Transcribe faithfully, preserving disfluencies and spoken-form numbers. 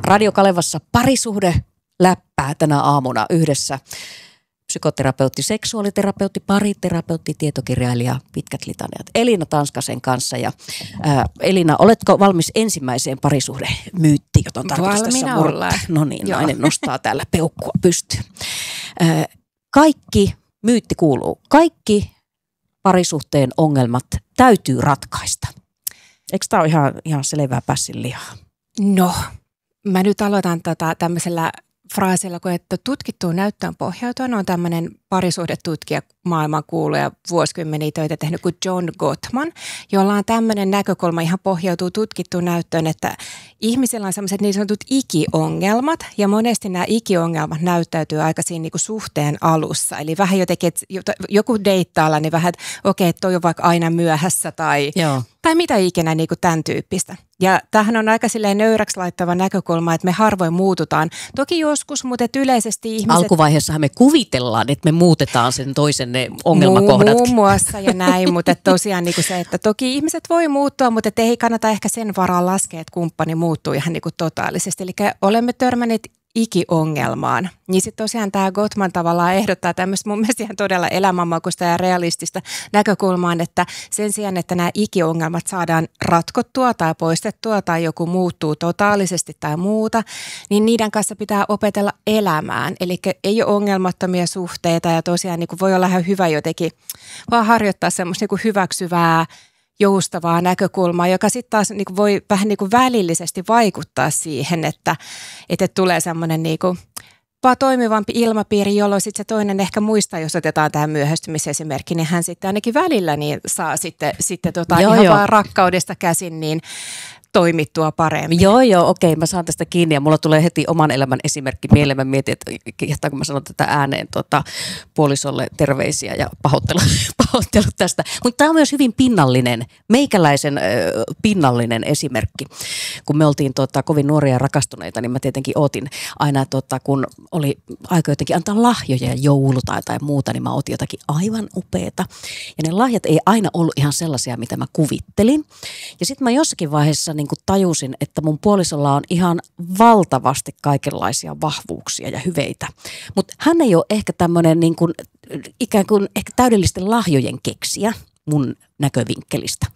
Radio Kalevassa parisuhde läppää tänä aamuna yhdessä. Psykoterapeutti, seksuaaliterapeutti, pariterapeutti, tietokirjailija, pitkät litaniat Elina Tanskasen kanssa. Ja, ää, Elina, oletko valmis ensimmäiseen parisuhdemyyttiin, jota on tarkoitus tässä murtaa? No niin, Joo. Nainen nostaa täällä peukkua pystyyn. Ää, kaikki, myytti kuuluu, kaikki parisuhteen ongelmat täytyy ratkaista. Eikö tämä ole ihan, ihan selvää pässin lihaa? No, mä nyt aloitan tota tämmöisellä fraasilla, kun että tutkittuun näyttöön pohjautuen on tämmöinen parisuhdetutkija maailman kuuluja vuosikymmeniä töitä tehnyt kuin John Gottman, jolla on tämmöinen näkökulma ihan pohjautuu tutkittuun näyttöön, että ihmisillä on sellaiset niin sanotut ikiongelmat ja monesti nämä ikiongelmat näyttäytyy aika siinä niin kuin suhteen alussa. Eli vähän jotenkin, että joku deittaalla, niin vähän, että okei, että toi on vaikka aina myöhässä tai, tai mitä ikinä niin kuin tämän tyyppistä. Ja tämähän on aika silleen nöyräksi laittava näkökulma, että me harvoin muututaan. Toki joskus, mutta että yleisesti ihmiset... Alkuvaiheessahan me kuvitellaan, että me muutetaan sen toisen ne ongelmakohdatkin. Muun muassa ja näin, mutta tosiaan niin kuin se, että toki ihmiset voi muuttua, mutta että ei kannata ehkä sen varaan laskea, että kumppani muuttuu ihan niin kuin totaalisesti. Eli olemme törmänneet ikiongelmaan. Niin sitten tosiaan tämä Gottman tavallaan ehdottaa tämmöistä mun mielestä ihan todella elämänmakuista ja realistista näkökulmaan, että sen sijaan, että nämä ikiongelmat saadaan ratkottua tai poistettua tai joku muuttuu totaalisesti tai muuta, niin niiden kanssa pitää opetella elämään. Eli ei ole ongelmattomia suhteita ja tosiaan niin kuin voi olla ihan hyvä jotenkin vaan harjoittaa semmoista niin kuin hyväksyvää joustavaa näkökulmaa, joka sitten taas niin voi vähän niin kuin välillisesti vaikuttaa siihen, että, että tulee semmoinen niin kuin vaan toimivampi ilmapiiri, jolloin sitten se toinen ehkä muistaa, jos otetaan tämä myöhästymisesimerkki, niin hän sitten ainakin välillä niin saa sitten, sitten tota joo, ihan joo. vaan rakkaudesta käsin niin toimittua paremmin. Joo, joo, okei, mä saan tästä kiinni ja mulla tulee heti oman elämän esimerkki mieleen. Mä mietin, että kehtaanko mä sanon tätä ääneen tuota, puolisolle terveisiä ja pahoittelut, pahoittelut tästä. Mutta tämä on myös hyvin pinnallinen, meikäläisen äh, pinnallinen esimerkki. Kun me oltiin tuota, kovin nuoria ja rakastuneita, niin mä tietenkin ootin aina, tuota, kun oli aika jotenkin antaa lahjoja ja jouluta tai muuta, niin mä ootin jotakin aivan upeata. Ja ne lahjat ei aina ollut ihan sellaisia, mitä mä kuvittelin. Ja sitten mä jossakin vaiheessa niin kuin tajusin, että mun puolisolla on ihan valtavasti kaikenlaisia vahvuuksia ja hyveitä. Mutta hän ei ole ehkä tämmöinen niin kuin, ikään kuin ehkä täydellisten lahjojen keksijä mun näkövinkkelistä.